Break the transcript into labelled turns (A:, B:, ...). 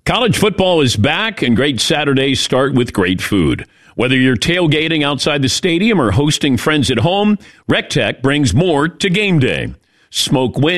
A: College football is back, and great Saturdays start with great food. Whether you're tailgating outside the stadium or hosting friends at home, RecTech brings more to game day. Smoke wings.